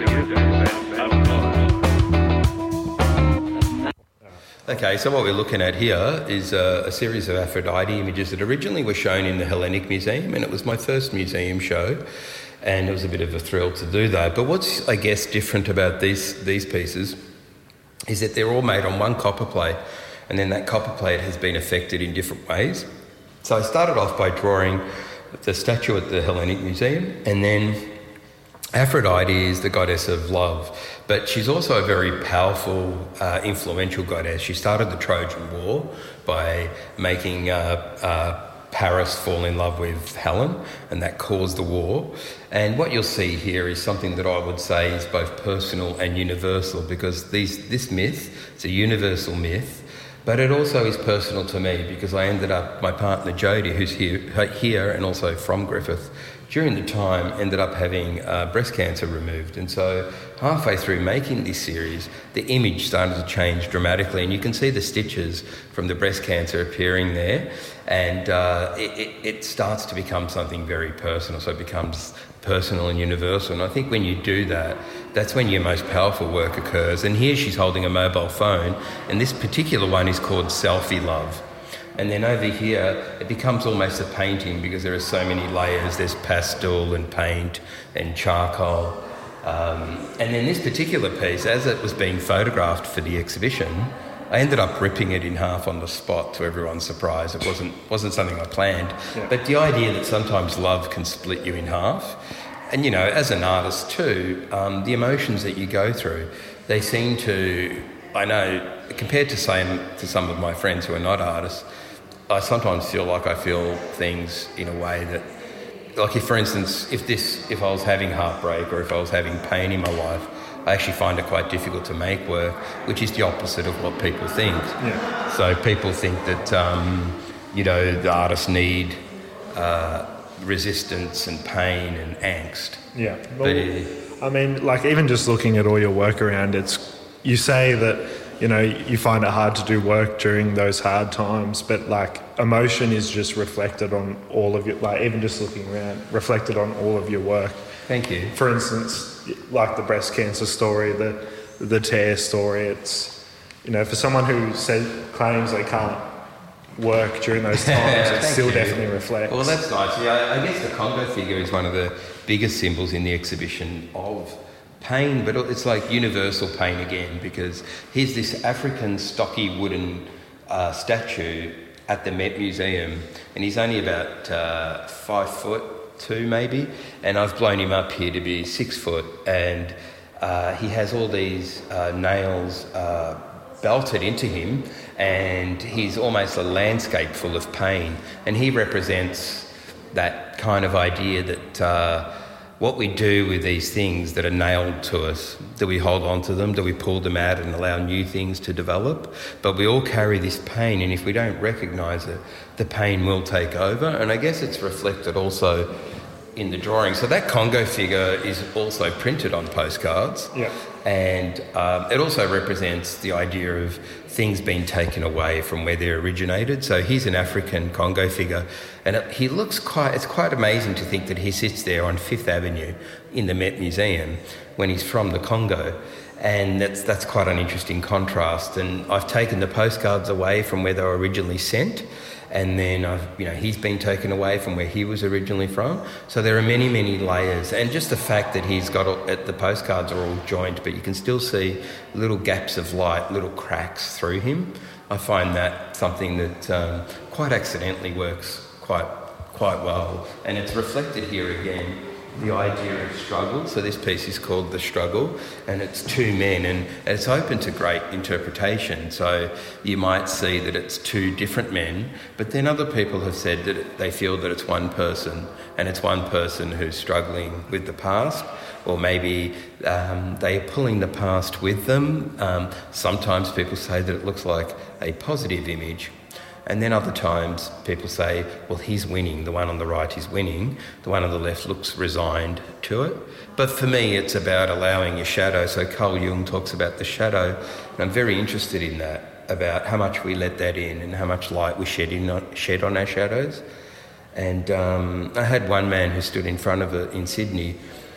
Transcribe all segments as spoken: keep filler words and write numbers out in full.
Okay, so what we're looking at here is a, a series of Aphrodite images that originally were shown in the Hellenic Museum, and it was my first museum show, and it was a bit of a thrill to do that. But what's, I guess, different about these these pieces is that they're all made on one copper plate, and then that copper plate has been affected in different ways. So I started off by drawing the statue at the Hellenic Museum, and then Aphrodite is the goddess of love, but she's also a very powerful, uh, influential goddess. She started the Trojan War by making uh, uh, Paris fall in love with Helen, and that caused the war. And what you'll see here is something that I would say is both personal and universal, because these, this myth, it's a universal myth, but it also is personal to me because I ended up, my partner Jodie, who's here, here and also from Griffith, during the time ended up having uh, breast cancer removed. And so halfway through making this series, the image started to change dramatically, and you can see the stitches from the breast cancer appearing there, and uh, it, it, it starts to become something very personal, so it becomes personal and universal. And I think when you do that, that's when your most powerful work occurs. And here she's holding a mobile phone, and this particular one is called Selfie Love. And then over here, it becomes almost a painting because there are so many layers. There's pastel and paint and charcoal. Um, and then this particular piece, as it was being photographed for the exhibition, I ended up ripping it in half on the spot to everyone's surprise. It wasn't wasn't something I planned. Yeah. But the idea that sometimes love can split you in half, and, you know, as an artist too, um, the emotions that you go through, they seem to, I know, compared to, say, to some of my friends who are not artists, I sometimes feel like I feel things in a way that, like if, for instance, if this, if I was having heartbreak or if I was having pain in my life, I actually find it quite difficult to make work, which is the opposite of what people think. Yeah. So people think that, um, you know, the artists need uh, resistance and pain and angst. Yeah. Well, but, I mean, like, even just looking at all your work around, it's, you say that, you know, you find it hard to do work during those hard times, but like emotion is just reflected on all of your, like even just looking around, reflected on all of your work. Thank you. For instance, like the breast cancer story, the the tear story, it's, you know, for someone who says, claims they can't work during those times, it still you. definitely reflects. Well, that's nice. Yeah, I guess the Congo figure is one of the biggest symbols in the exhibition of pain, but it's like universal pain again, because here's this African stocky wooden uh, statue at the Met Museum, and he's only about uh, five foot two maybe, and I've blown him up here to be six foot, and uh, he has all these uh, nails uh, belted into him, and he's almost a landscape full of pain, and he represents that kind of idea that uh, what we do with these things that are nailed to us, do we hold on to them, do we pull them out and allow new things to develop? But we all carry this pain, and if we don't recognise it, the pain will take over. And I guess it's reflected also in the drawing. So that Congo figure is also printed on postcards. Yeah. And um, it also represents the idea of things being taken away from where they originated. So he's an African Congo figure, and it, he looks quite, it's quite amazing to think that he sits there on Fifth Avenue in the Met Museum when he's from the Congo. And that's that's quite an interesting contrast. And I've taken the postcards away from where they were originally sent, and then I've, you know, he's been taken away from where he was originally from. So there are many, many layers, and just the fact that he's got all, the postcards are all joined, but you can still see little gaps of light, little cracks through him. I find that something that um, quite accidentally works quite quite well, and it's reflected here again. The idea of struggle. So this piece is called The Struggle, and it's two men, and it's open to great interpretation. So you might see that it's two different men, but then other people have said that they feel that it's one person, and it's one person who's struggling with the past, or maybe um, they are pulling the past with them. Um, sometimes people say that it looks like a positive image. And then other times people say, well, he's winning, the one on the right is winning, the one on the left looks resigned to it. But for me, it's about allowing your shadow. So Carl Jung talks about the shadow, and I'm very interested in that, about how much we let that in and how much light we shed, in on, shed on our shadows. And um, I had one man who stood in front of it in Sydney,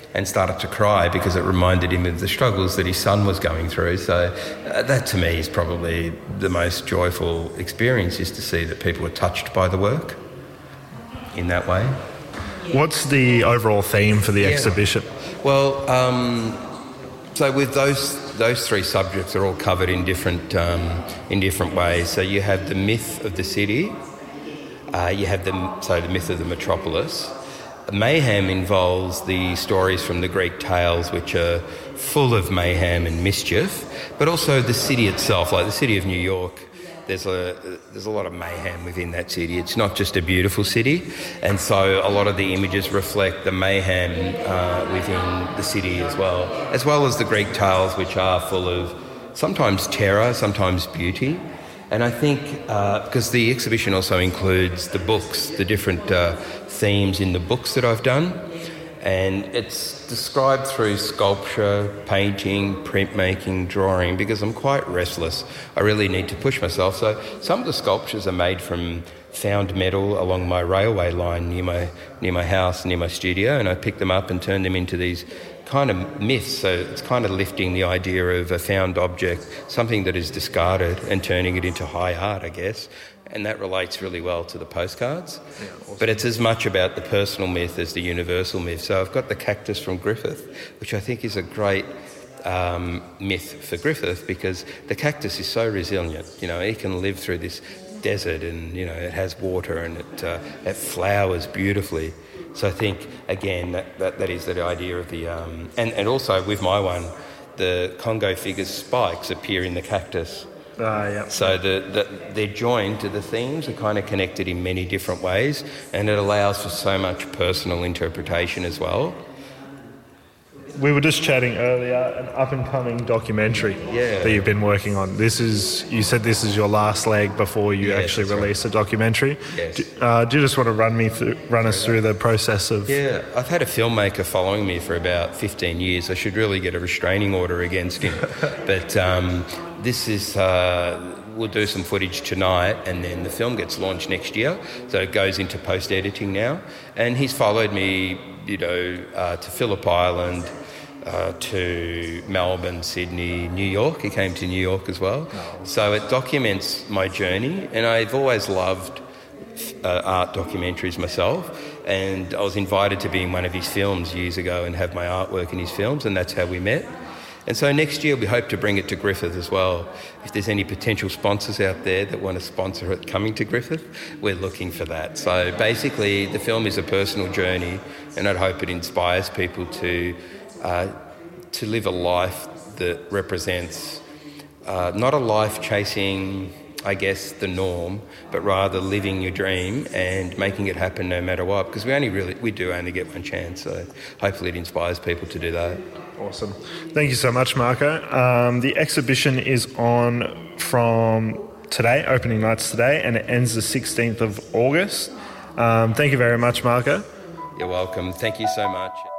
and started to cry because it reminded him of the struggles that his son was going through. So uh, that to me is probably the most joyful experience, is to see that people are touched by the work in that way. What's the overall theme for the yeah. exhibition? Well, um, so with those those three subjects are all covered in different um, in different ways. So you have the myth of the city, uh, you have the so the myth of the metropolis. Mayhem involves the stories from the Greek tales, which are full of mayhem and mischief, but also the city itself, like the city of New York. There's a there's a lot of mayhem within that city. It's not just a beautiful city, and so a lot of the images reflect the mayhem uh, within the city as well, as well as the Greek tales, which are full of sometimes terror, sometimes beauty. And I think uh, because the exhibition also includes the books, the different uh, themes in the books that I've done, and it's described through sculpture, painting, printmaking, drawing, because I'm quite restless. I really need to push myself. So some of the sculptures are made from found metal along my railway line near my near my house, near my studio, and I pick them up and turn them into these kind of myths. So it's kind of lifting the idea of a found object, something that is discarded, and turning it into high art, I guess. And that relates really well to the postcards. Yeah, awesome. But it's as much about the personal myth as the universal myth. So I've got the cactus from Griffith, which I think is a great um, myth for Griffith, because the cactus is so resilient. You know, it can live through this desert, and, you know, it has water, and it, uh, it flowers beautifully. So I think, again, that, that, that is the idea of the... Um, and, and also, with my one, the Congo figure's spikes appear in the cactus. Uh, yeah. So the, the, they're joined to the themes, are kind of connected in many different ways, and it allows for so much personal interpretation as well. We were just chatting earlier, an up-and-coming documentary yeah. that you've been working on. This is, you said this is your last leg before you yes, actually release right. a documentary. Yes. Do, uh, do you just want to run me through, run us through the process of... Yeah, I've had a filmmaker following me for about fifteen years. I should really get a restraining order against him. But um, this is... Uh, we'll do some footage tonight, and then the film gets launched next year. So it goes into post-editing now. And he's followed me, you know, uh, to Phillip Island, Uh, to Melbourne, Sydney, New York. He came to New York as well. Oh. So it documents my journey, and I've always loved uh, art documentaries myself, and I was invited to be in one of his films years ago and have my artwork in his films, and that's how we met. And so next year we hope to bring it to Griffith as well. If there's any potential sponsors out there that want to sponsor it coming to Griffith, we're looking for that. So basically the film is a personal journey, and I'd hope it inspires people to Uh, to live a life that represents uh, not a life chasing, I guess, the norm, but rather living your dream and making it happen no matter what. Because we only really, we do only get one chance. So hopefully it inspires people to do that. Awesome. Thank you so much, Marco. Um, the exhibition is on from today, opening nights today, and it ends the sixteenth of August. Um, thank you very much, Marco. You're welcome. Thank you so much.